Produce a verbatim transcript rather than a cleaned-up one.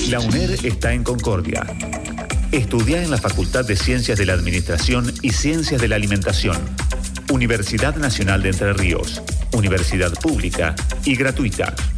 La UNER está en Concordia. Estudia en la Facultad de Ciencias de la Administración y Ciencias de la Alimentación. Universidad Nacional de Entre Ríos. Universidad pública y gratuita.